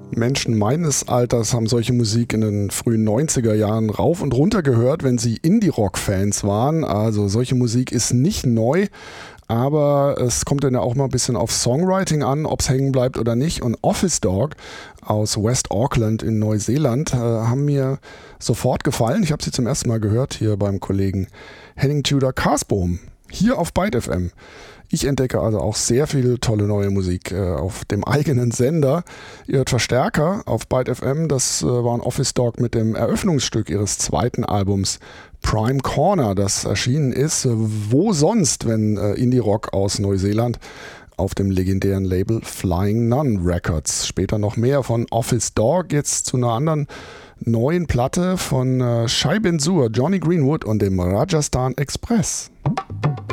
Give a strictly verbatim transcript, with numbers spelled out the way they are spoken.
Menschen meines Alters haben solche Musik in den frühen neunziger Jahren rauf und runter gehört, wenn sie Indie-Rock-Fans waren. Also solche Musik ist nicht neu, aber es kommt dann ja auch mal ein bisschen auf Songwriting an, ob es hängen bleibt oder nicht. Und Office Dog aus West Auckland in Neuseeland äh, haben mir sofort gefallen. Ich habe sie zum ersten Mal gehört hier beim Kollegen Henning Tudor Karsbohm, hier auf Byte F M. Ich entdecke also auch sehr viel tolle neue Musik äh, auf dem eigenen Sender. Ihr hört Verstärker auf Byte F M. Das äh, war ein Office Dog mit dem Eröffnungsstück ihres zweiten Albums Prime Corner, das erschienen ist. Äh, wo sonst, wenn äh, Indie-Rock aus Neuseeland auf dem legendären Label Flying Nun Records. Später noch mehr von Office Dog. Jetzt zu einer anderen neuen Platte von äh, Shai Ben Zur, Johnny Greenwood und dem Rajasthan Express.